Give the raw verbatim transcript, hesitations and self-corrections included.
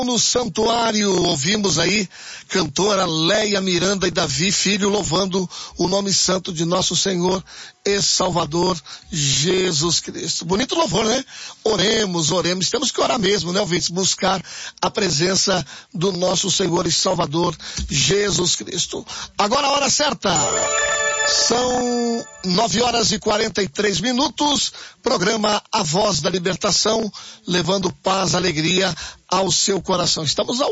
No santuário, ouvimos aí cantora Leia Miranda e Davi Filho louvando o nome santo de nosso Senhor e Salvador Jesus Cristo. Bonito louvor, né? Oremos, oremos, temos que orar mesmo, né, ouvintes? Buscar a presença do nosso Senhor e Salvador Jesus Cristo. Agora a hora certa. São nove horas e quarenta e três minutos, programa A Voz da Libertação, levando paz, alegria ao seu coração. Estamos ao